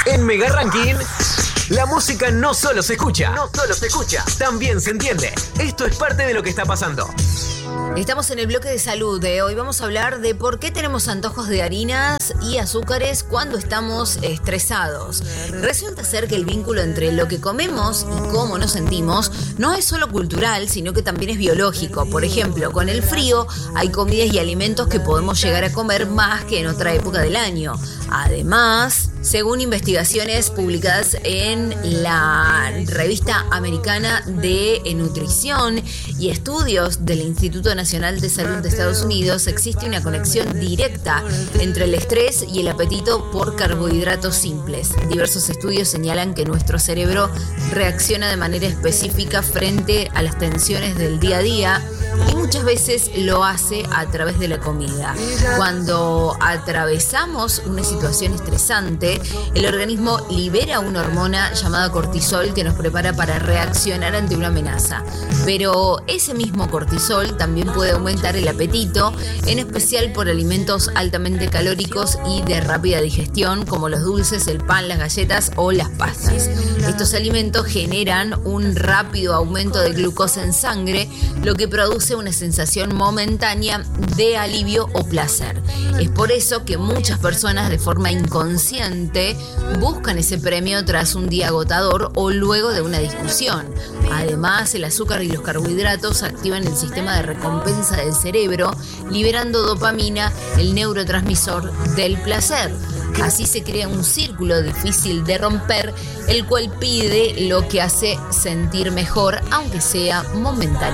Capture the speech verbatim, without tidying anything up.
En Mega Ranking, la música no solo se escucha, no solo se escucha, también se entiende. Esto es parte de lo que está pasando. Estamos en el bloque de salud. De hoy vamos a hablar de por qué tenemos antojos de harinas y azúcares cuando estamos estresados. Resulta ser que el vínculo entre lo que comemos y cómo nos sentimos no es solo cultural, sino que también es biológico. Por ejemplo, con el frío hay comidas y alimentos que podemos llegar a comer más que en otra época del año. Además, según investigaciones publicadas en la revista americana de nutrición y estudios del Instituto Nacional de Salud de Estados Unidos, existe una conexión directa entre el estrés y el apetito por carbohidratos simples. Diversos estudios señalan que nuestro cerebro reacciona de manera específica frente a las tensiones del día a día y muchas veces lo hace a través de la comida. Cuando atravesamos una situación estresante, el organismo libera una hormona llamada cortisol que nos prepara para reaccionar ante una amenaza. Pero ese mismo cortisol también puede aumentar el apetito, en especial por alimentos altamente calóricos y de rápida digestión, como los dulces, el pan, las galletas o las pastas. Estos alimentos generan un rápido aumento de glucosa en sangre, lo que produce una sensación momentánea de alivio o placer. Es por eso que muchas personas de forma inconsciente buscan ese premio tras un día agotador o luego de una discusión. Además, el azúcar y los carbohidratos activan el sistema de recompensa del cerebro, liberando dopamina, el neurotransmisor del placer. Así se crea un círculo difícil de romper, el cual pide lo que hace sentir mejor, aunque sea momentáneamente.